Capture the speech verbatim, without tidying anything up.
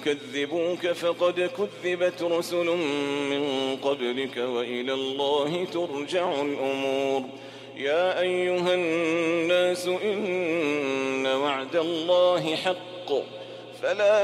كذبوك فقد كذبت رسل من قبلك وإلى الله ترجع الأمور. يا أيها الناس إن وعد الله حق فلا